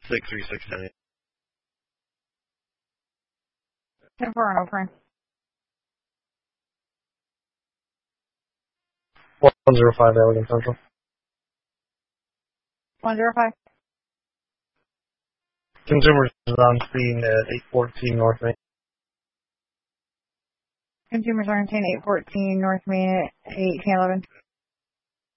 6369. 10-4 offering. 105 Elegant Central. 105. Consumers on scene at 814 North Main. Consumers are in 814 North Main at 1811.